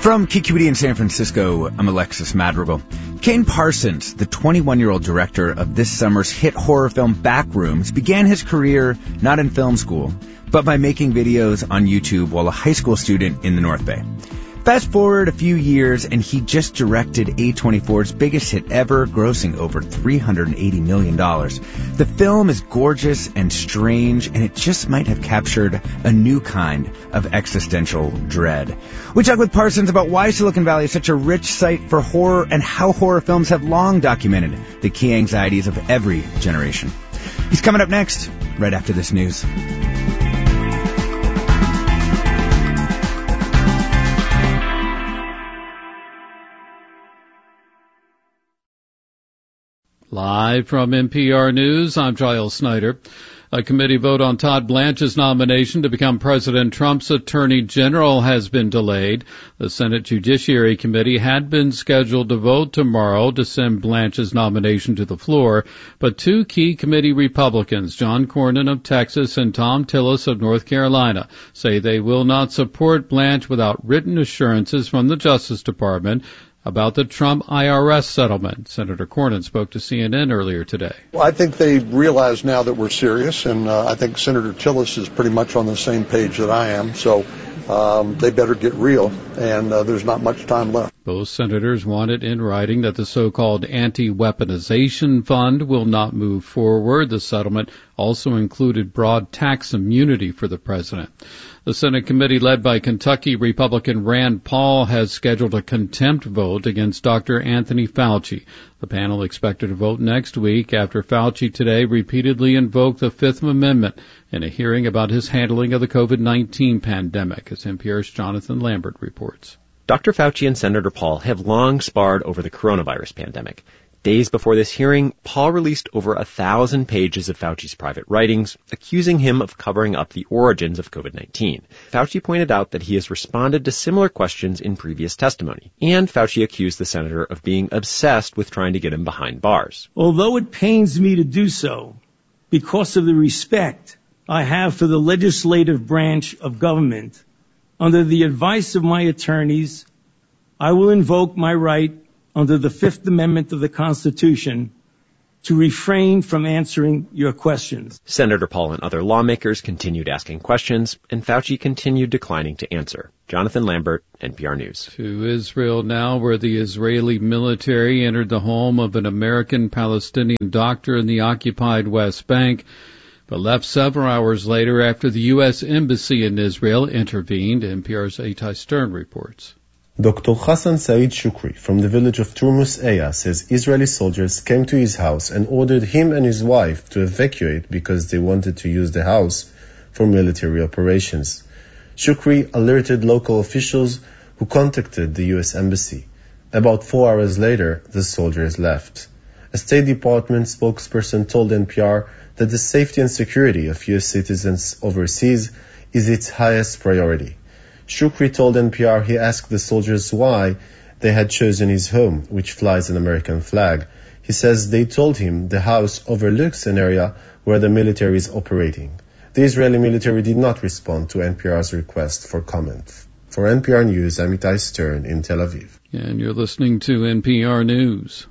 From KQED in San Francisco, I'm Alexis Madrigal. Kane Parsons, the 21-year-old director of this summer's hit horror film Backrooms, began his career not in film school, but by making videos on YouTube while a high school student in the North Bay. Fast forward a few years, and he just directed A24's biggest hit ever, grossing over $380 million. The film is gorgeous and strange, and it just might have captured a new kind of existential dread. We talk with Parsons about why Silicon Valley is such a rich site for horror and how horror films have long documented the key anxieties of every generation. He's coming up next, right after this news. Live from NPR News, I'm Giles Snyder. A committee vote on Todd Blanche's nomination to become President Trump's Attorney General has been delayed. The Senate Judiciary Committee had been scheduled to vote tomorrow to send Blanche's nomination to the floor, but two key committee Republicans, John Cornyn of Texas and Thom Tillis of North Carolina, say they will not support Blanche without written assurances from the Justice Department about the Trump IRS settlement. Senator Cornyn spoke to CNN earlier today. Well, I think they realize now that we're serious, and I think Senator Tillis is pretty much on the same page that I am, so they better get real, and there's not much time left. Both senators wanted in writing that the so-called anti-weaponization fund will not move forward. The settlement also included broad tax immunity for the president. The Senate committee led by Kentucky Republican Rand Paul has scheduled a contempt vote against Dr. Anthony Fauci. The panel expected to vote next week after Fauci today repeatedly invoked the Fifth Amendment in a hearing about his handling of the COVID-19 pandemic, as NPR's Jonathan Lambert reports. Dr. Fauci and Senator Paul have long sparred over the coronavirus pandemic. Days before this hearing, Paul released over 1,000 pages of Fauci's private writings, accusing him of covering up the origins of COVID-19. Fauci pointed out that he has responded to similar questions in previous testimony, and Fauci accused the senator of being obsessed with trying to get him behind bars. Although it pains me to do so, because of the respect I have for the legislative branch of government, under the advice of my attorneys, I will invoke my right under the Fifth Amendment of the Constitution to refrain from answering your questions. Senator Paul and other lawmakers continued asking questions, and Fauci continued declining to answer. Jonathan Lambert, NPR News. To Israel now, where the Israeli military entered the home of an American-Palestinian doctor in the occupied West Bank, but left several hours later after the U.S. Embassy in Israel intervened. NPR's Eitai Stern reports. Dr. Hassan Said Shukri from the village of Turmus Eya says Israeli soldiers came to his house and ordered him and his wife to evacuate because they wanted to use the house for military operations. Shukri alerted local officials who contacted the U.S. Embassy. About 4 hours later, the soldiers left. A State Department spokesperson told NPR that the safety and security of U.S. citizens overseas is its highest priority. Shukri told NPR he asked the soldiers why they had chosen his home, which flies an American flag. He says they told him the house overlooks an area where the military is operating. The Israeli military did not respond to NPR's request for comment. For NPR News, I'm Eitai Stern in Tel Aviv. And you're listening to NPR News.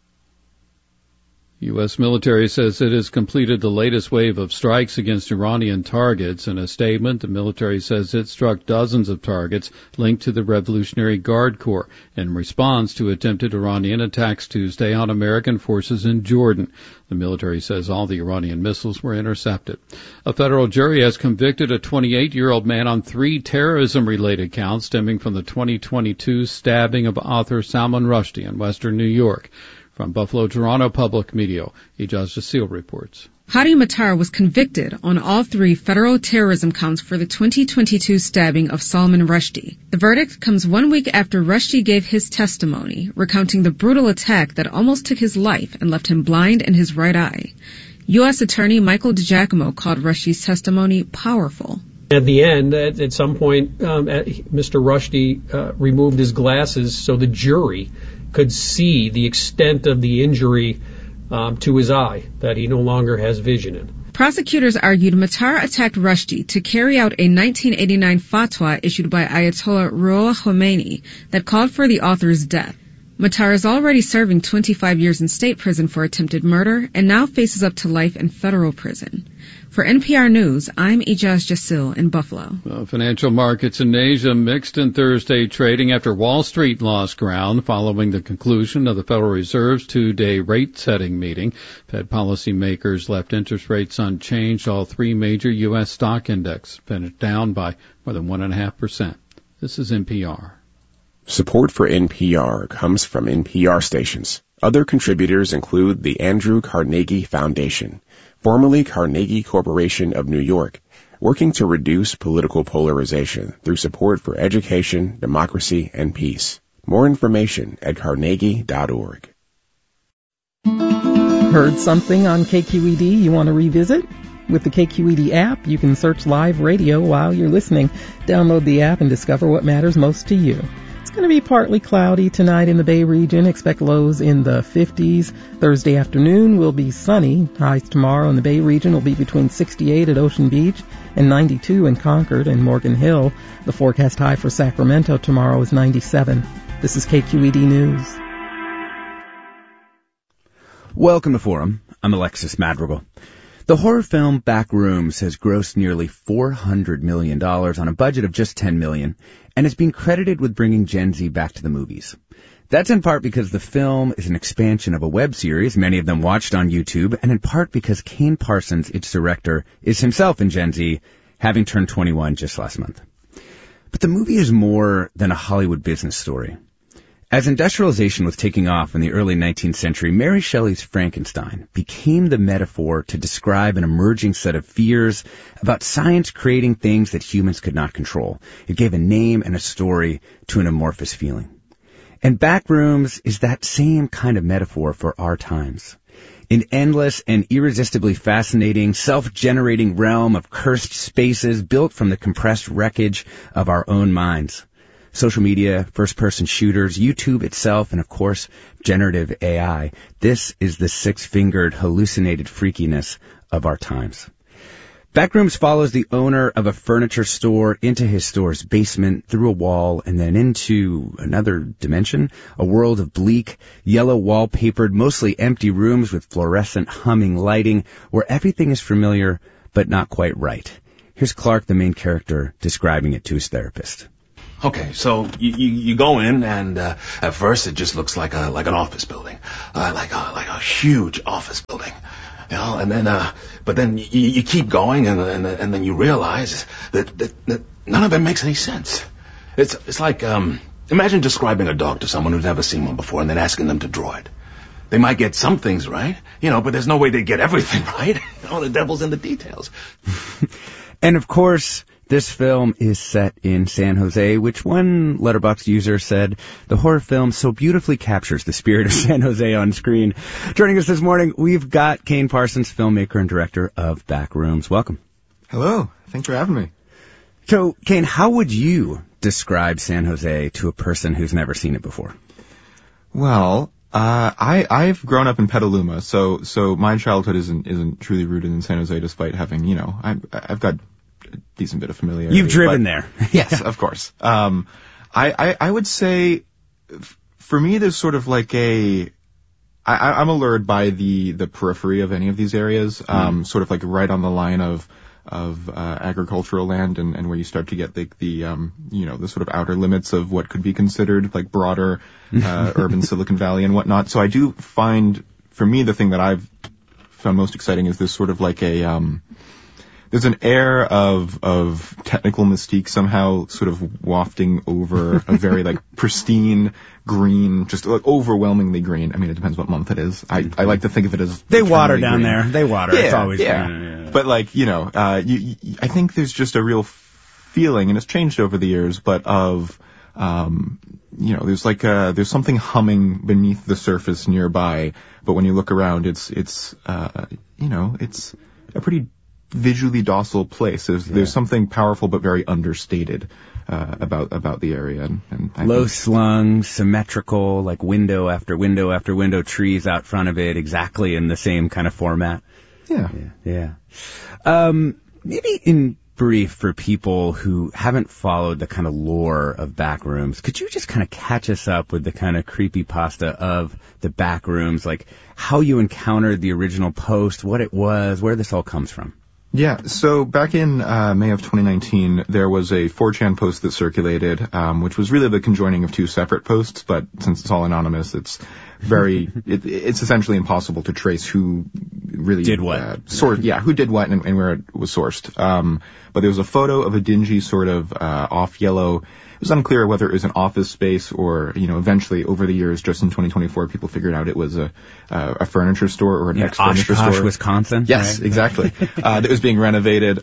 U.S. military says it has completed the latest wave of strikes against Iranian targets. In a statement, the military says it struck dozens of targets linked to the Revolutionary Guard Corps in response to attempted Iranian attacks Tuesday on American forces in Jordan. The military says all the Iranian missiles were intercepted. A federal jury has convicted a 28-year-old man on 3 terrorism-related counts stemming from the 2022 stabbing of author Salman Rushdie in western New York. From Buffalo Toronto Public Media, Ijaz Jassil reports. Hadi Matar was convicted on all 3 federal terrorism counts for the 2022 stabbing of Salman Rushdie. The verdict comes 1 week after Rushdie gave his testimony, recounting the brutal attack that almost took his life and left him blind in his right eye. U.S. Attorney Michael DiGiacomo called Rushdie's testimony powerful. At the end, at some point, Mr. Rushdie removed his glasses so the jury could see the extent of the injury to his eye that he no longer has vision in. Prosecutors argued Matar attacked Rushdie to carry out a 1989 fatwa issued by Ayatollah Ruhollah Khomeini that called for the author's death. Matar is already serving 25 years in state prison for attempted murder and now faces up to life in federal prison. For NPR News, I'm Ijaz Jasil in Buffalo. Well, financial markets in Asia mixed in Thursday trading after Wall Street lost ground following the conclusion of the Federal Reserve's two-day rate-setting meeting. Fed policymakers left interest rates unchanged. All three major U.S. stock index finished down by more than 1.5%. This is NPR. Support for NPR comes from NPR stations. Other contributors include the Andrew Carnegie Foundation, formerly Carnegie Corporation of New York, working to reduce political polarization through support for education, democracy, and peace. More information at carnegie.org. Heard something on KQED you want to revisit? With the KQED app, you can search live radio while you're listening. Download the app and discover what matters most to you. It's going to be partly cloudy tonight in the Bay region. Expect lows in the 50s. Thursday afternoon will be sunny. Highs tomorrow in the Bay region will be between 68 at Ocean Beach and 92 in Concord and Morgan Hill. The forecast high for Sacramento tomorrow is 97. This is KQED News. Welcome to Forum. I'm Alexis Madrigal. The horror film Backrooms has grossed nearly $400 million on a budget of just $10 million and has been credited with bringing Gen Z back to the movies. That's in part because the film is an expansion of a web series, many of them watched on YouTube, and in part because Kane Parsons, its director, is himself in Gen Z, having turned 21 just last month. But the movie is more than a Hollywood business story. As industrialization was taking off in the early 19th century, Mary Shelley's Frankenstein became the metaphor to describe an emerging set of fears about science creating things that humans could not control. It gave a name and a story to an amorphous feeling. And Backrooms is that same kind of metaphor for our times. An endless and irresistibly fascinating, self-generating realm of cursed spaces built from the compressed wreckage of our own minds. Social media, first-person shooters, YouTube itself, and of course, generative AI. This is the six-fingered, hallucinated freakiness of our times. Backrooms follows the owner of a furniture store into his store's basement, through a wall, and then into another dimension, a world of bleak, yellow wallpapered, mostly empty rooms with fluorescent humming lighting, where everything is familiar but not quite right. Here's Clark, the main character, describing it to his therapist. Okay, so you go in, and at first it just looks like an office building, like a huge office building, you know. And then, but then you keep going, and then you realize that none of it makes any sense. It's like imagine describing a dog to someone who's never seen one before, and then asking them to draw it. They might get some things right, you know, but there's no way they get everything right. You know, the devil's in the details. And of course, this film is set in San Jose, which one Letterboxd user said the horror film so beautifully captures the spirit of San Jose on screen. Joining us this morning, we've got Kane Parsons, filmmaker and director of Backrooms. Welcome. Hello. Thanks for having me. So, Kane, how would you describe San Jose to a person who's never seen it before? Well, I've grown up in Petaluma, so my childhood isn't truly rooted in San Jose, despite having, you know, I've got a decent bit of familiarity. You've driven there. Yes, of course. I would say, for me, there's sort of like I'm allured by the periphery of any of these areas, sort of like right on the line of agricultural land and where you start to get the sort of outer limits of what could be considered like broader urban Silicon Valley and whatnot. So I do find, for me, the thing that I've found most exciting is this sort of like there's an air of technical mystique somehow sort of wafting over a very like pristine green, just like overwhelmingly green. I mean, it depends what month it is. I like to think of it as they water down green. there. They water. Yeah, it's always green. Yeah. But like, you know, I think there's just a real feeling, and it's changed over the years, but of there's like there's something humming beneath the surface nearby. But when you look around, it's a pretty visually docile place. There's something powerful but very understated about the area, and low slung, symmetrical, like window after window after window, trees out front of it, exactly in the same kind of format. Yeah. Maybe in brief for people who haven't followed the kind of lore of Backrooms, could you just kind of catch us up with the kind of creepypasta of the Backrooms, like how you encountered the original post, what it was, where this all comes from? Yeah, so back in May of 2019, there was a 4chan post that circulated, which was really the conjoining of two separate posts, but since it's all anonymous, it's it's essentially impossible to trace who really did what. Who did what and where it was sourced. But there was a photo of a dingy sort of off yellow. It was unclear whether it was an office space or, eventually over the years, just in 2024, people figured out it was a furniture store or an ex-furniture store. Wisconsin. Yes, right? Exactly. That was being renovated.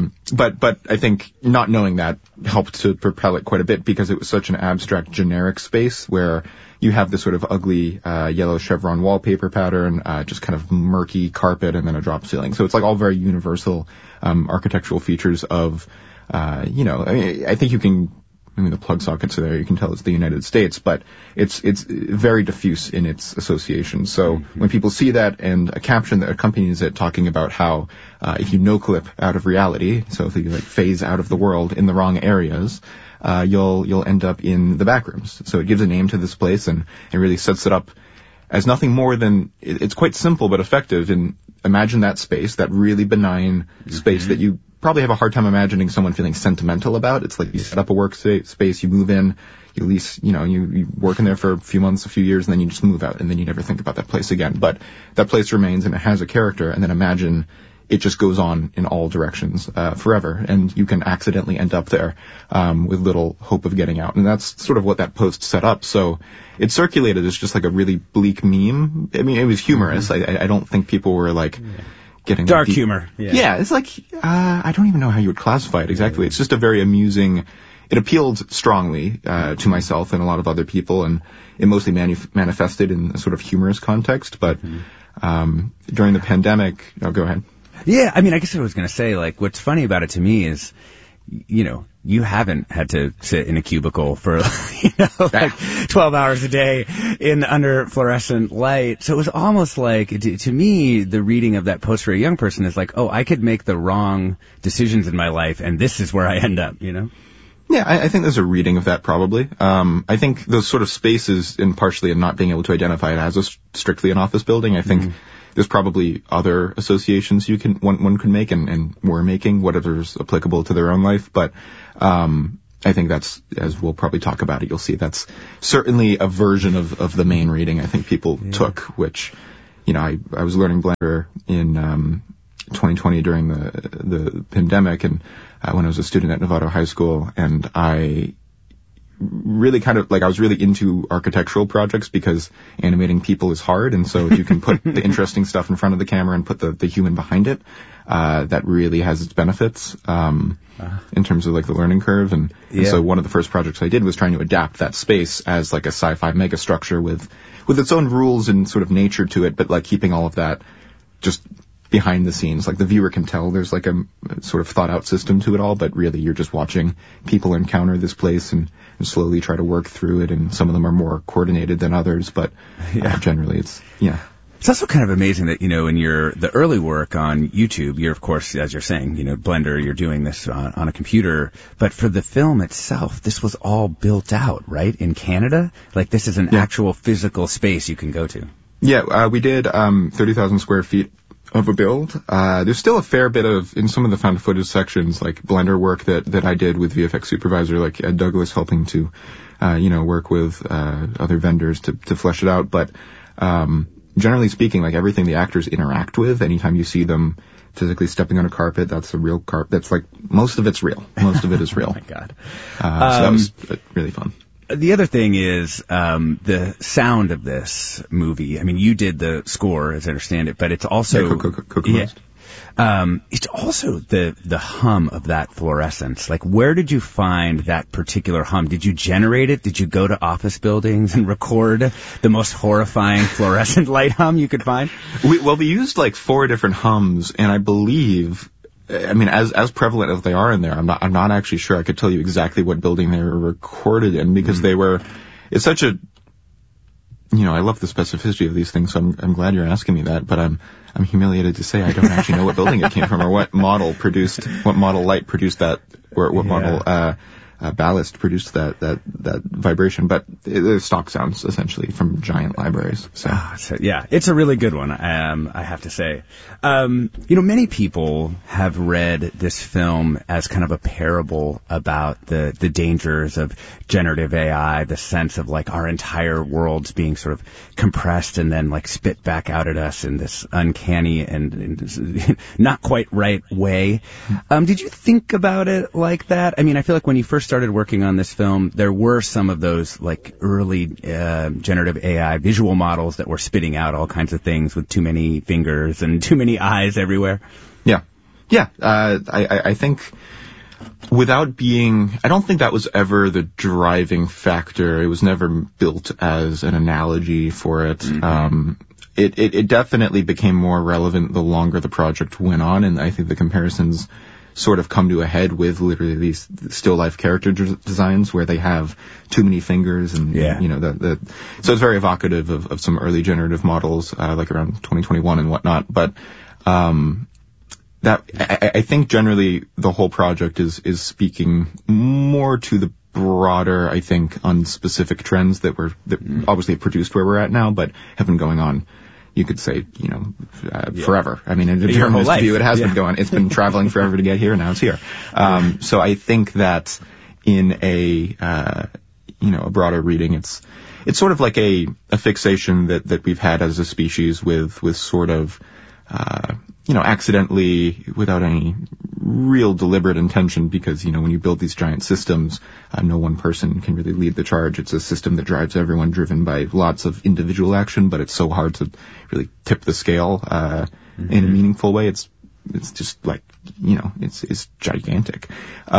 But I think not knowing that helped to propel it quite a bit because it was such an abstract, generic space where you have this sort of ugly yellow chevron wallpaper pattern, just kind of murky carpet, and then a drop ceiling. So it's like all very universal architectural features of, I think you can. The plug sockets are there. You can tell it's the United States, but it's very diffuse in its association. So when people see that and a caption that accompanies it talking about how if you no-clip out of reality, so if you phase out of the world in the wrong areas, you'll end up in the Backrooms. So it gives a name to this place and it really sets it up as nothing more than, it's quite simple but effective. And imagine that space, that really benign space that you probably have a hard time imagining someone feeling sentimental about. It's like you set up a workspace, you move in, you lease, you work in there for a few months, a few years, and then you just move out, and then you never think about that place again. But that place remains, and it has a character, and then imagine it just goes on in all directions forever, and you can accidentally end up there with little hope of getting out. And that's sort of what that post set up. So it circulated as just like a really bleak meme. I mean, it was humorous. I don't think people were like... getting dark humor. Yeah, it's like, I don't even know how you would classify it exactly. It's just a very amusing, it appealed strongly to myself and a lot of other people, and it mostly manifested in a sort of humorous context, but during the pandemic, go ahead. Yeah, I mean, I guess I was going to say, like, what's funny about it to me is, you haven't had to sit in a cubicle for, 12 hours a day under fluorescent light. So it was almost like, to me, the reading of that post for a young person is like, oh, I could make the wrong decisions in my life, and this is where I end up, Yeah, I think there's a reading of that probably. I think those sort of spaces, and partially in not being able to identify it as strictly an office building, I think there's probably other associations one could make and we're making, whatever's applicable to their own life. But I think that's, as we'll probably talk about it, you'll see that's certainly a version of the main reading I think people took, which, I was learning Blender in 2020 during the pandemic, and when I was a student at Novato High School, and I really kind of, I was really into architectural projects because animating people is hard, and so if you can put the interesting stuff in front of the camera and put the human behind it, that really has its benefits in terms of the learning curve. And so one of the first projects I did was trying to adapt that space as a sci-fi megastructure with its own rules and sort of nature to it, but keeping all of that just behind the scenes. The viewer can tell there's a sort of thought out system to it all, but really you're just watching people encounter this place and slowly try to work through it, and some of them are more coordinated than others, but generally it's. It's also kind of amazing that, in the early work on YouTube, you're, of course, as you're saying, Blender, you're doing this on a computer, but for the film itself, this was all built out, right, in Canada? This is an actual physical space you can go to. Yeah, we did 30,000 square feet of a build. There's still a fair bit of, in some of the found footage sections, Blender work that I did with VFX supervisor Ed Douglas, helping to, work with other vendors to flesh it out. But generally speaking, everything the actors interact with, anytime you see them physically stepping on a carpet, that's a real carpet. That's most of it's real. Most of it is real. Oh my God. So that was really fun. The other thing is the sound of this movie. I mean, you did the score, as I understand it, but it's also it's also the hum of that fluorescence. Where did you find that particular hum? Did you generate it? Did you go to office buildings and record the most horrifying fluorescent light hum you could find? We used 4 different hums, and I believe. I mean, as prevalent as they are in there, I'm not actually sure I could tell you exactly what building they were recorded in, because it's such a I love the specificity of these things, so I'm glad you're asking me that, but I'm humiliated to say I don't actually know what building it came from or what model light produced that, or what model ballast produced that vibration, but they're stock sounds essentially from giant libraries. So yeah, it's a really good one. I have to say, many people have read this film as kind of a parable about the dangers of generative AI, the sense of like our entire world's being sort of compressed and then like spit back out at us in this uncanny and not quite right way. Did you think about it like that? I mean, I feel like when you first started working on this film, there were some of those like early generative AI visual models that were spitting out all kinds of things with too many fingers and too many eyes everywhere. Yeah. I think I don't think that was ever the driving factor. It was never built as an analogy for it. Mm-hmm. It definitely became more relevant the longer the project went on, and I think the comparisons sort of come to a head with literally these still life character designs where they have too many fingers and so it's very evocative of some early generative models like around 2021 and whatnot. But that I think generally the whole project is speaking more to the broader, I think, unspecific trends that obviously produced where we're at now, but have been going on. You could say, forever. I mean, in a journalist view, it has been going. It's been traveling forever to get here, and now it's here. So I think that in a broader reading, it's sort of like a fixation that we've had as a species with sort of, accidentally, without any real deliberate intention, because, when you build these giant systems, no one person can really lead the charge. It's a system that drives everyone, driven by lots of individual action, but it's so hard to really tip the scale in a meaningful way. It's just like, it's gigantic.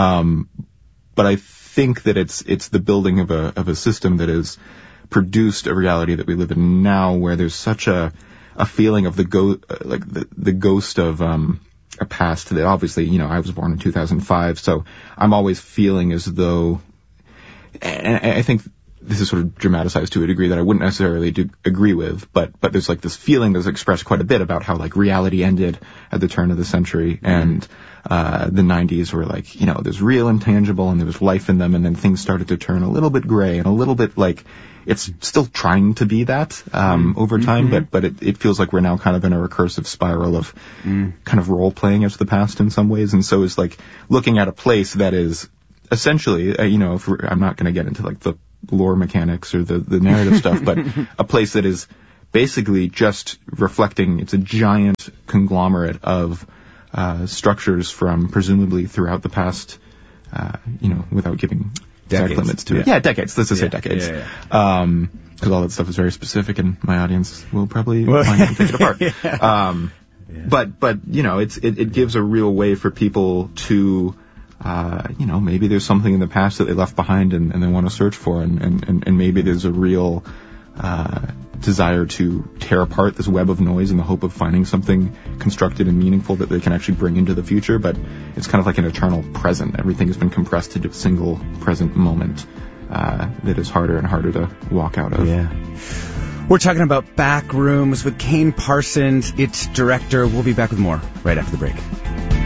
But I think that it's the building of a system that has produced a reality that we live in now, where there's such a feeling of the ghost of a past that obviously, I was born in 2005, so I'm always feeling as though, and I think this is sort of dramatized to a degree that I wouldn't necessarily agree with, but there's like this feeling that's expressed quite a bit about how like reality ended at the turn of the century, and the 90s were like, there's real and tangible and there was life in them, and then things started to turn a little bit gray and a little bit like it's still trying to be that over time, but it feels like we're now kind of in a recursive spiral of kind of role playing as the past in some ways. And so it's like looking at a place that is essentially, I'm not going to get into like the lore mechanics or the narrative stuff, but a place that is basically just reflecting, it's a giant conglomerate of structures from presumably throughout the past, without giving exact limits to it. Yeah, decades. Let's just say decades. Because all that stuff is very specific, and my audience will probably find it and take it apart. But it gives a real way for people to, maybe there's something in the past that they left behind and they want to search for, and maybe there's a real desire to tear apart this web of noise in the hope of finding something constructed and meaningful that they can actually bring into the future. But it's kind of like an eternal present. Everything has been compressed into a single present moment that is harder and harder to walk out of. Yeah. We're talking about Backrooms with Kane Parsons, its director. We'll be back with more right after the break.